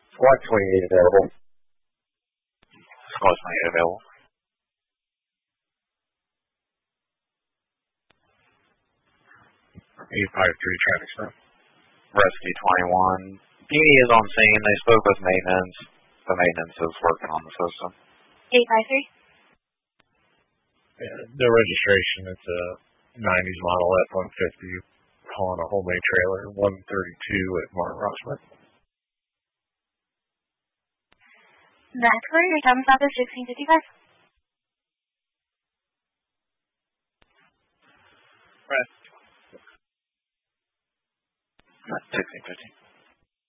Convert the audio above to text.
Squad 28 available. Squad 28 available. E53 traffic stop. Rescue 21. PD is on scene. They spoke with maintenance. The maintenance is working on the system. 853. The registration, it's a 90s model F-150 hauling a homemade trailer, 132 at Martin Rossman. Maxler, your time stop is 1655. Right. 1650.